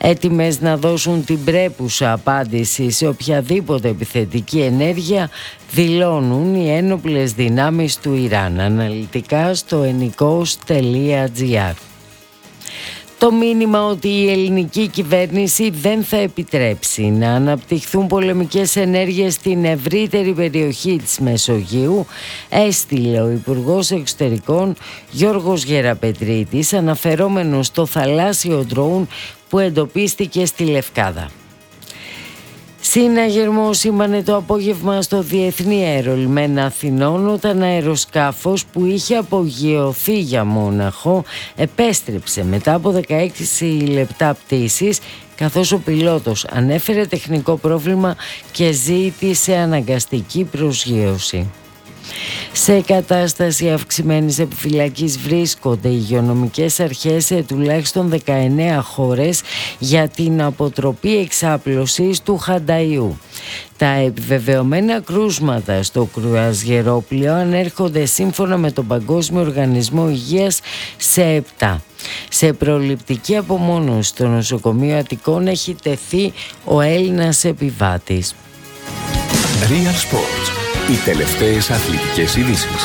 έτοιμες να δώσουν την πρέπουσα απάντηση σε οποιαδήποτε επιθετική ενέργεια, δηλώνουν οι ένοπλες δυνάμεις του Ιράν. Αναλυτικά στο ennikos.gr. Το μήνυμα ότι η ελληνική κυβέρνηση δεν θα επιτρέψει να αναπτυχθούν πολεμικές ενέργειες στην ευρύτερη περιοχή της Μεσογείου έστειλε ο Υπουργός Εξωτερικών Γιώργος Γεραπετρίτης, αναφερόμενος στο θαλάσσιο ντρόουν που εντοπίστηκε στη Λευκάδα. Συναγερμό σήμανε το απόγευμα στο Διεθνή Αερολιμένα Αθηνών όταν αεροσκάφος που είχε απογειωθεί για Μόναχο επέστρεψε μετά από 16 λεπτά πτήσης, καθώς ο πιλότος ανέφερε τεχνικό πρόβλημα και ζήτησε αναγκαστική προσγείωση. Σε κατάσταση αυξημένης επιφυλακής βρίσκονται οι υγειονομικές αρχές σε τουλάχιστον 19 χώρες για την αποτροπή εξάπλωσης του Χανταϊού. Τα επιβεβαιωμένα κρούσματα στο κρουαζιερόπλοιο ανέρχονται σύμφωνα με τον Παγκόσμιο Οργανισμό Υγείας σε 7. Σε προληπτική απομόνωση στο νοσοκομείο Αττικών έχει τεθεί ο Έλληνας επιβάτης. Real Sports. Οι τελευταίες αθλητικές ειδήσεις.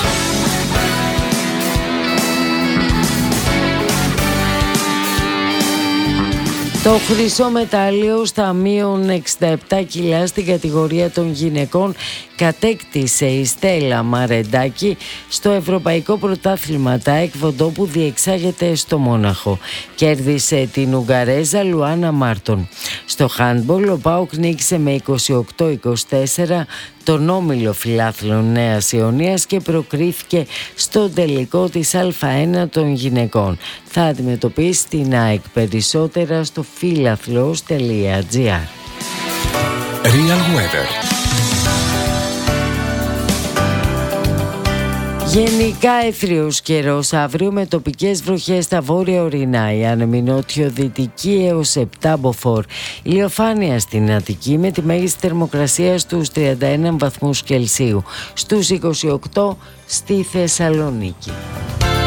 Το χρυσό μετάλλιο στα μείον 67 κιλά στην κατηγορία των γυναικών κατέκτησε η Στέλλα Μαρεντάκη στο Ευρωπαϊκό Πρωτάθλημα Taekwondo που διεξάγεται στο Μόναχο. Κέρδισε την Ουγγαρέζα Λουάνα Μάρτον. Στο handball ο ΠΑΟΚ νίκησε με 28-24 τον όμιλο φιλάθλων Νέας Ιωνίας και προκρίθηκε στο τελικό της Α1 των γυναικών. Θα αντιμετωπίσει την ΑΕΚ. Περισσότερα στο φιλαθλος.gr. Real Weather. Γενικά αιθριος καιρός αύριο με τοπικές βροχές στα βόρεια ορεινά, η άνεμη νότιο-δυτική έως 7 μποφόρ. Ηλιοφάνεια στην Αττική με τη μέγιστη θερμοκρασία στους 31 βαθμούς Κελσίου, στους 28 στη Θεσσαλονίκη.